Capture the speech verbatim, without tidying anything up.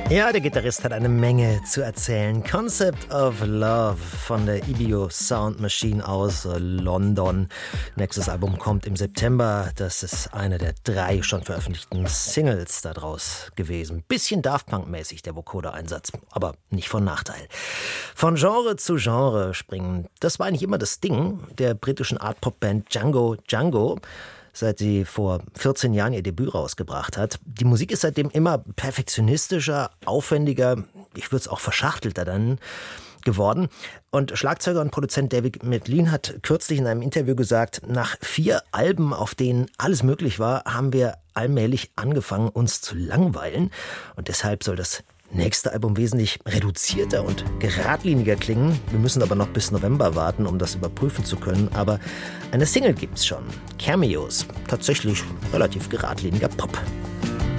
Ja, der Gitarrist hat eine Menge zu erzählen. Concept of Love von der Ibio Sound Machine aus London. Nächstes Album kommt im September. Das ist eine der drei schon veröffentlichten Singles daraus gewesen. Bisschen Daft Punk-mäßig der Vocoder-Einsatz, aber nicht von Nachteil. Von Genre zu Genre springen, das war eigentlich immer das Ding der britischen Art-Pop-Band Django Django, seit sie vor vierzehn Jahren ihr Debüt rausgebracht hat. Die Musik ist seitdem immer perfektionistischer, aufwendiger, ich würde es auch verschachtelter dann geworden. Und Schlagzeuger und Produzent David McLean hat kürzlich in einem Interview gesagt, nach vier Alben, auf denen alles möglich war, haben wir allmählich angefangen, uns zu langweilen. Und deshalb soll das nächste Album wesentlich reduzierter und geradliniger klingen. Wir müssen aber noch bis November warten, um das überprüfen zu können. Aber eine Single gibt's schon. Cameos. Tatsächlich relativ geradliniger Pop.